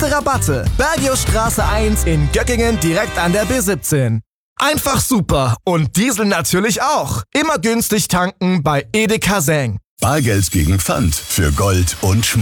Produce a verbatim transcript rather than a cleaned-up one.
beste Rabatte. Bergiusstraße eins in Göckingen direkt an der B siebzehn. Einfach super und Diesel natürlich auch. Immer günstig tanken bei Edeka Seng. Bargeld gegen Pfand für Gold und Schmuck.